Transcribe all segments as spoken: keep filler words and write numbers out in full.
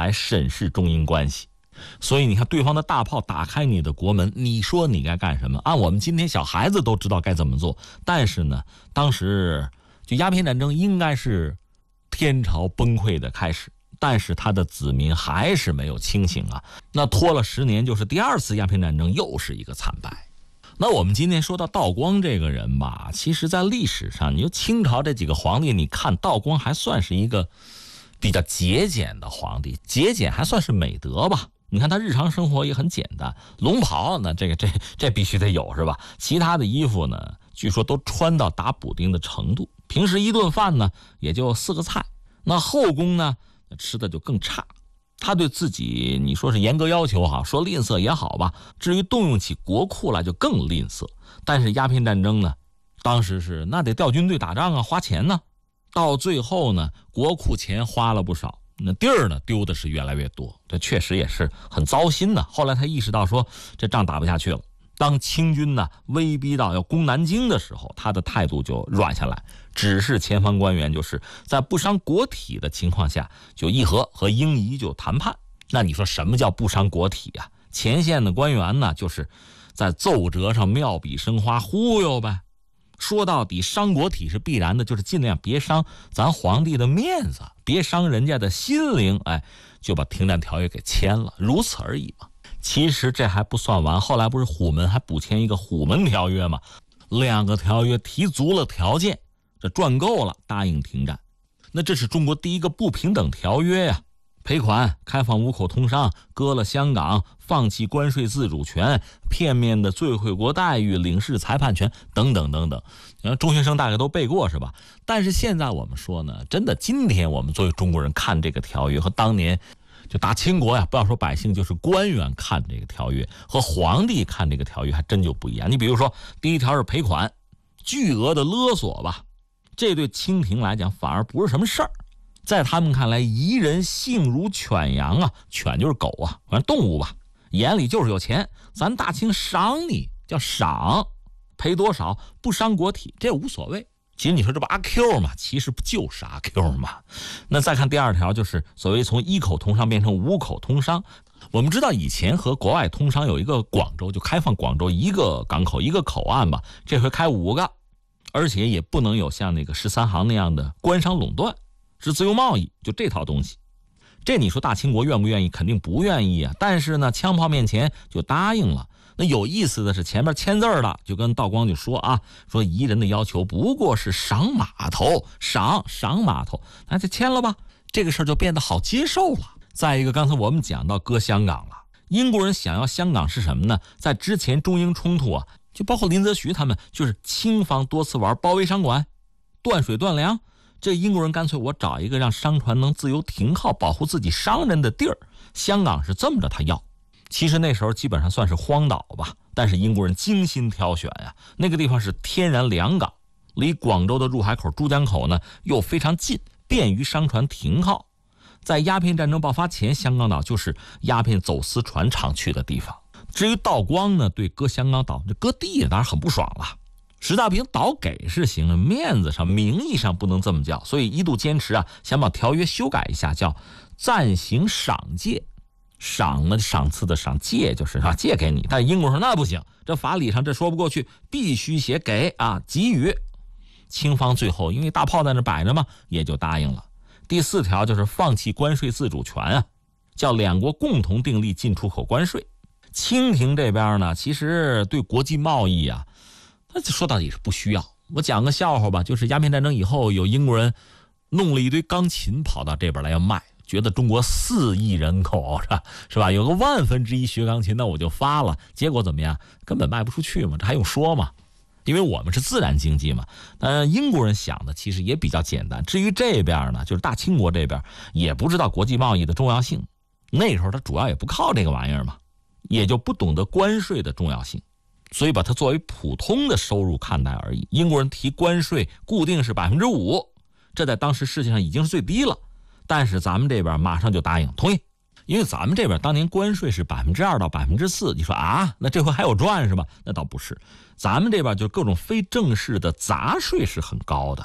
来审视中英关系。所以你看，对方的大炮打开你的国门，你说你该干什么？按我们今天小孩子都知道该怎么做，但是呢，当时就鸦片战争应该是天朝崩溃的开始，但是他的子民还是没有清醒啊。那拖了十年，就是第二次鸦片战争，又是一个惨败。那我们今天说到道光这个人吧，其实在历史上，你就清朝这几个皇帝，你看道光还算是一个比较节俭的皇帝，节俭还算是美德吧。你看他日常生活也很简单，龙袍呢，这个这这必须得有是吧？其他的衣服呢，据说都穿到打补丁的程度。平时一顿饭呢，也就四个菜。那后宫呢，吃的就更差。他对自己你说是严格要求哈，说吝啬也好吧。至于动用起国库来就更吝啬。但是鸦片战争呢，当时是那得调军队打仗啊，花钱呢。到最后呢，国库钱花了不少。那地儿呢丢的是越来越多，这确实也是很糟心的。后来他意识到说这仗打不下去了，当清军呢威逼到要攻南京的时候，他的态度就软下来，指示前方官员就是在不伤国体的情况下就议和，和英夷就谈判。那你说什么叫不伤国体啊？前线的官员呢就是在奏折上妙笔生花忽悠呗。说到底伤国体是必然的，就是尽量别伤咱皇帝的面子，别伤人家的心灵，哎，就把停战条约给签了，如此而已嘛。其实这还不算完，后来不是虎门还补签一个虎门条约吗？两个条约提足了条件，这赚够了答应停战。那这是中国第一个不平等条约呀、啊。赔款、开放五口通商、割了香港、放弃关税自主权、片面的最惠国待遇、领事裁判权等等等等，中学生大概都背过是吧？但是现在我们说呢，真的今天我们作为中国人看这个条约和当年就大清国呀，不要说百姓，就是官员看这个条约和皇帝看这个条约还真就不一样。你比如说第一条是赔款，巨额的勒索吧，这对清廷来讲反而不是什么事儿。在他们看来，夷人性如犬羊啊，犬就是狗啊，反正动物吧，眼里就是有钱，咱大清赏你叫赏，赔多少不伤国体，这无所谓。其实你说这不阿 Q 嘛，其实不就是阿 Q 嘛。那再看第二条，就是所谓从一口通商变成五口通商。我们知道以前和国外通商有一个广州，就开放广州一个港口一个口岸吧，这回开五个，而且也不能有像那个十三行那样的官商垄断，是自由贸易，就这套东西。这你说大清国愿不愿意？肯定不愿意啊。但是呢，枪炮面前就答应了。那有意思的是，前面签字的就跟道光就说啊，说夷人的要求不过是赏码头，赏赏码头，那就签了吧。这个事儿就变得好接受了。再一个，刚才我们讲到割香港了，英国人想要香港是什么呢？在之前中英冲突啊，就包括林则徐他们，就是清方多次玩包围商馆，断水断粮。这英国人干脆我找一个让商船能自由停靠、保护自己商人的地儿。香港是这么着他要。其实那时候基本上算是荒岛吧，但是英国人精心挑选呀、啊，那个地方是天然良港，离广州的入海口珠江口呢又非常近，便于商船停靠。在鸦片战争爆发前，香港岛就是鸦片走私船常去的地方。至于道光呢，对割香港岛这割地当然很不爽了。石大平岛给是行，面子上名义上不能这么叫，所以一度坚持啊，想把条约修改一下，叫暂行赏借。赏呢，赏赐的赏，借就是啊，借给你。但英国说那不行，这法理上这说不过去，必须写给啊，给予。清方最后因为大炮在那摆着嘛，也就答应了。第四条就是放弃关税自主权啊，叫两国共同订立进出口关税。清廷这边呢，其实对国际贸易啊，那说到底是不需要。我讲个笑话吧，就是鸦片战争以后，有英国人弄了一堆钢琴跑到这边来要卖，觉得中国四亿人口是吧，是吧？有个万分之一学钢琴，那我就发了。结果怎么样？根本卖不出去嘛，这还用说吗？因为我们是自然经济嘛。呃，英国人想的其实也比较简单。至于这边呢，就是大清国这边也不知道国际贸易的重要性，那时候他主要也不靠这个玩意儿嘛，也就不懂得关税的重要性。所以把它作为普通的收入看待而已。英国人提关税固定是百分之五，这在当时世界上已经是最低了。但是咱们这边马上就答应同意，因为咱们这边当年关税是百分之二到百分之四，你说啊，那这回还有赚是吧？那倒不是，咱们这边就各种非正式的杂税是很高的。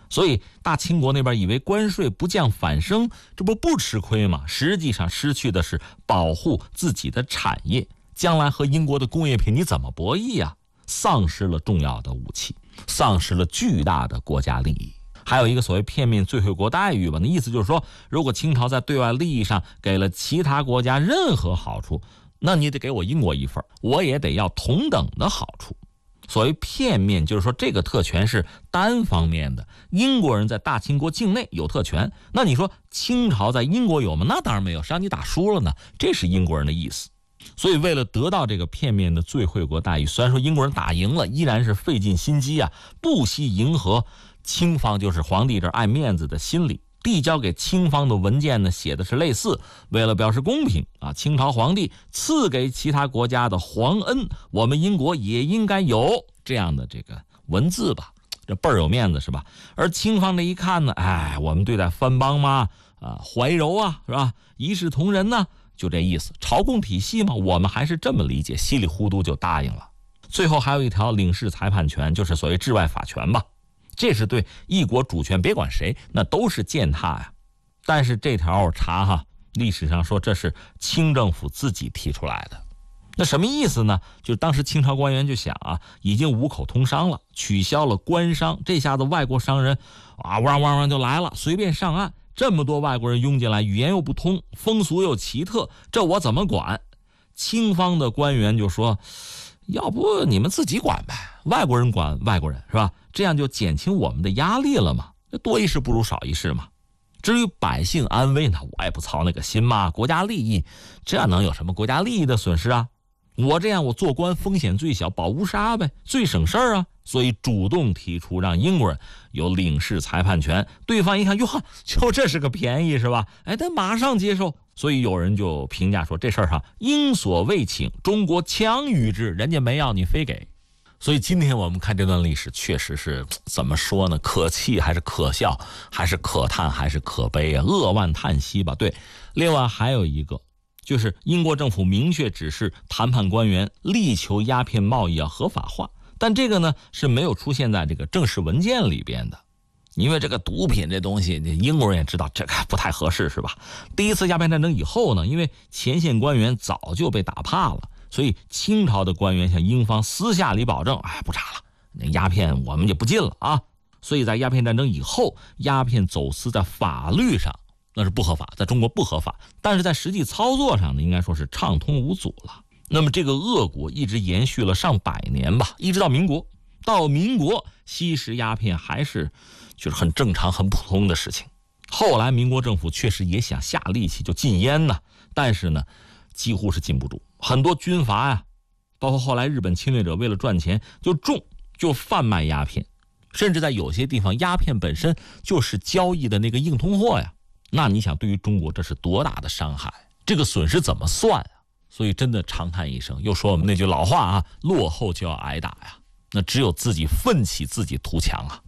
所以大清国那边以为关税不降反升，这不不吃亏吗？实际上失去的是保护自己的产业，将来和英国的工业品你怎么博弈啊？丧失了重要的武器，丧失了巨大的国家利益。还有一个所谓片面最惠国待遇吧，那意思就是说，如果清朝在对外利益上给了其他国家任何好处，那你得给我英国一份，我也得要同等的好处。所谓片面，就是说这个特权是单方面的，英国人在大清国境内有特权，那你说清朝在英国有吗？那当然没有，谁让你打输了呢？这是英国人的意思。所以为了得到这个片面的最惠国待遇，虽然说英国人打赢了，依然是费尽心机啊，不惜迎合清方就是皇帝这爱面子的心理。递交给清方的文件呢，写的是类似为了表示公平啊，清朝皇帝赐给其他国家的皇恩，我们英国也应该有这样的这个文字吧，这倍儿有面子是吧？而清方这一看呢，哎，我们对待藩邦嘛，啊，怀柔啊，是吧？一视同仁呢，就这意思，朝贡体系嘛，我们还是这么理解，稀里糊涂就答应了。最后还有一条领事裁判权，就是所谓治外法权吧。这是对一国主权，别管谁，那都是践踏呀。但是这条查哈，历史上说这是清政府自己提出来的。那什么意思呢？就是当时清朝官员就想啊，已经五口通商了，取消了官商，这下子外国商人啊，汪汪汪就来了，随便上岸。这么多外国人涌进来，语言又不通，风俗又奇特，这我怎么管？清方的官员就说，要不你们自己管呗，外国人管外国人是吧？这样就减轻我们的压力了嘛，多一事不如少一事嘛。至于百姓安危呢，我也不操那个心嘛，国家利益，这能有什么国家利益的损失啊？我这样我做官风险最小，保无杀呗，最省事儿啊。所以主动提出让英国人有领事裁判权，对方一看，哟，就这是个便宜是吧？哎，他马上接受。所以有人就评价说，这事儿上英所未请，中国强与之，人家没要你非给。所以今天我们看这段历史，确实是怎么说呢？可气还是可笑，还是可叹还是可悲啊？扼腕叹息吧。对，另外还有一个，就是英国政府明确指示谈判官员力求鸦片贸易要合法化，但这个呢是没有出现在这个正式文件里边的。因为这个毒品这东西，英国人也知道这个不太合适是吧？第一次鸦片战争以后呢，因为前线官员早就被打怕了，所以清朝的官员向英方私下里保证，哎，不查了，那鸦片我们就不进了啊。所以在鸦片战争以后，鸦片走私在法律上那是不合法，在中国不合法，但是在实际操作上呢，应该说是畅通无阻了。那么这个恶果一直延续了上百年吧，一直到民国。到民国吸食鸦片还是就是很正常很普通的事情。后来民国政府确实也想下力气就禁烟呢，但是呢几乎是禁不住，很多军阀呀，包括后来日本侵略者为了赚钱就种就贩卖鸦片，甚至在有些地方鸦片本身就是交易的那个硬通货呀。那你想对于中国这是多大的伤害，这个损失怎么算啊？所以真的长叹一声，又说我们那句老话啊，落后就要挨打呀，那只有自己奋起自己图强啊。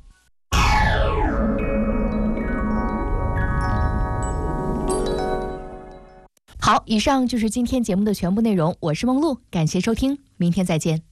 好，以上就是今天节目的全部内容，我是梦露，感谢收听，明天再见。